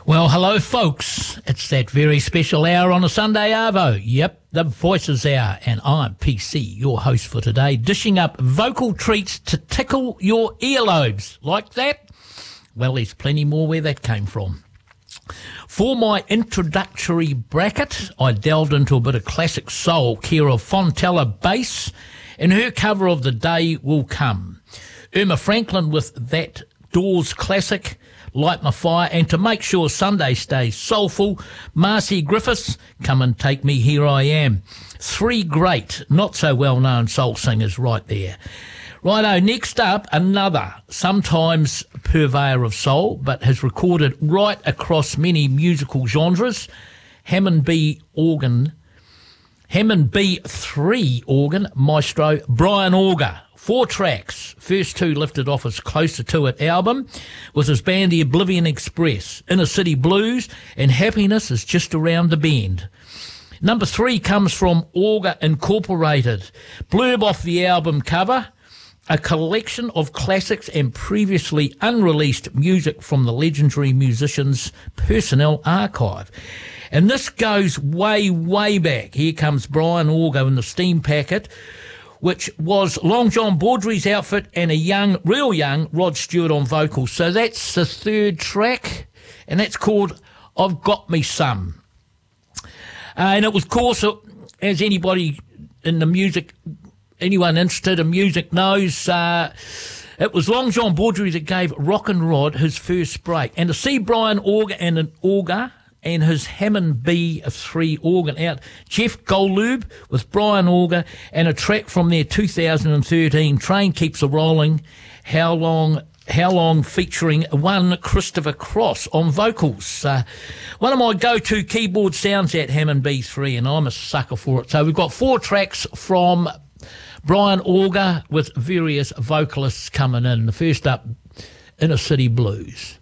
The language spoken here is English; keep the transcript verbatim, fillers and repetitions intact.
Well, hello, folks. It's that very special hour on a Sunday arvo. Yep, the Voices Hour, and I'm P C, your host for today, dishing up vocal treats to tickle your earlobes. Like that? Well, there's plenty more where that came from. For my introductory bracket, I delved into a bit of classic soul, care of Fontella Bass, and her cover of The Day Will Come. Irma Franklin with that Doors classic, Light My Fire, and to make sure Sunday stays soulful, Marcy Griffiths, Come and Take Me, Here I Am. Three great, not so well-known soul singers right there. Righto, next up, another, sometimes purveyor of soul, but has recorded right across many musical genres, Hammond B organ, Hammond B three organ maestro Brian Auger. Four tracks, first two lifted off his Closer to It album, with his band The Oblivion Express, Inner City Blues, and Happiness is Just Around the Bend. Number three comes from Auger Incorporated. Blurb off the album cover, a collection of classics and previously unreleased music from the legendary musician's personnel archive. And this goes way, way back. Here comes Brian Auger in the steam packet, which was Long John Baudry's outfit and a young, real young Rod Stewart on vocals. So that's the third track, and that's called I've Got Me Some. Uh, and it was, of course, as anybody in the music, anyone interested in music knows, uh, it was Long John Baudry that gave Rockin' Rod his first break. And to see Brian Auger and an Auger and his Hammond B three organ out, Jeff Golub with Brian Auger, and a track from their two thousand thirteen Train Keeps A-Rolling, How Long, How Long featuring one Christopher Cross on vocals. Uh, one of my go-to keyboard sounds at Hammond B three, and I'm a sucker for it. So we've got four tracks from Brian Auger with various vocalists coming in. The first up, Inner City Blues.